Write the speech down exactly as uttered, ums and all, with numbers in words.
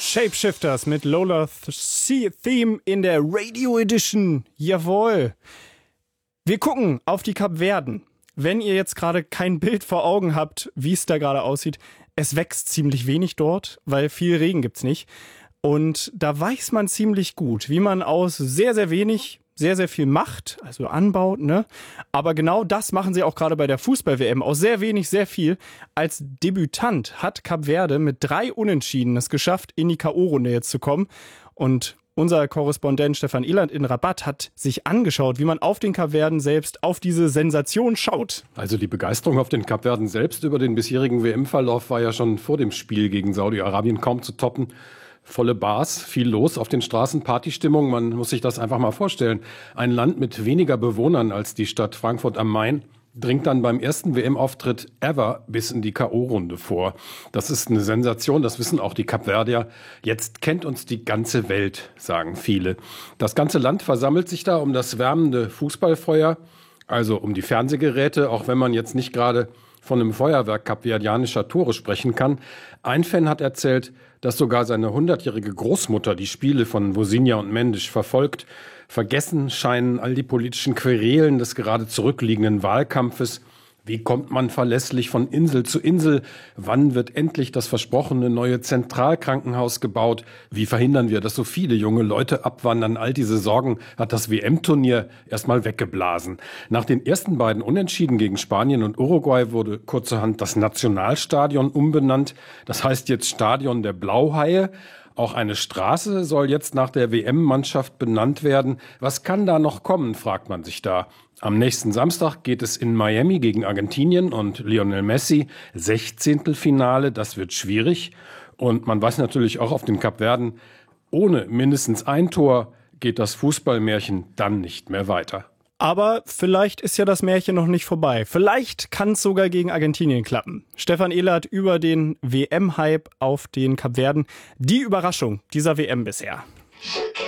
Shapeshifters mit Lola Th- Theme in der Radio Edition. Jawohl. Wir gucken auf die Kapverden. Wenn ihr jetzt gerade kein Bild vor Augen habt, wie es da gerade aussieht, es wächst ziemlich wenig dort, weil viel Regen gibt's nicht. Und da weiß man ziemlich gut, wie man aus sehr, sehr wenig sehr, sehr viel macht, also anbaut, ne? Aber genau das machen sie auch gerade bei der Fußball-W M. Aus sehr wenig, sehr viel. Als Debütant hat Kap Verde mit drei Unentschieden es geschafft, in die K O-Runde jetzt zu kommen. Und unser Korrespondent Stefan Ehland in Rabat hat sich angeschaut, wie man auf den Kapverden selbst auf diese Sensation schaut. Also die Begeisterung auf den Kapverden selbst über den bisherigen W M-Verlauf war ja schon vor dem Spiel gegen Saudi-Arabien kaum zu toppen. Volle Bars, viel los auf den Straßen, Partystimmung, man muss sich das einfach mal vorstellen. Ein Land mit weniger Bewohnern als die Stadt Frankfurt am Main dringt dann beim ersten W M-Auftritt ever bis in die K O-Runde vor. Das ist eine Sensation, das wissen auch die Kapverdier. Jetzt kennt uns die ganze Welt, sagen viele. Das ganze Land versammelt sich da um das wärmende Fußballfeuer, also um die Fernsehgeräte, auch wenn man jetzt nicht gerade von einem Feuerwerk kapverdianischer Tore sprechen kann. Ein Fan hat erzählt, dass sogar seine hundertjährige Großmutter die Spiele von Vozinha und Mendes verfolgt. Vergessen scheinen all die politischen Querelen des gerade zurückliegenden Wahlkampfes. Wie kommt man verlässlich von Insel zu Insel? Wann wird endlich das versprochene neue Zentralkrankenhaus gebaut? Wie verhindern wir, dass so viele junge Leute abwandern? All diese Sorgen hat das W M-Turnier erstmal weggeblasen. Nach den ersten beiden Unentschieden gegen Spanien und Uruguay wurde kurzerhand das Nationalstadion umbenannt. Das heißt jetzt Stadion der Blauhaie. Auch eine Straße soll jetzt nach der W M-Mannschaft benannt werden. Was kann da noch kommen, fragt man sich da. Am nächsten Samstag geht es in Miami gegen Argentinien und Lionel Messi. Sechzehntelfinale, das wird schwierig. Und man weiß natürlich auch auf den Kapverden, ohne mindestens ein Tor geht das Fußballmärchen dann nicht mehr weiter. Aber vielleicht ist ja das Märchen noch nicht vorbei. Vielleicht kann es sogar gegen Argentinien klappen. Stefan Ehlert über den W M-Hype auf den Kapverden. Die Überraschung dieser W M bisher.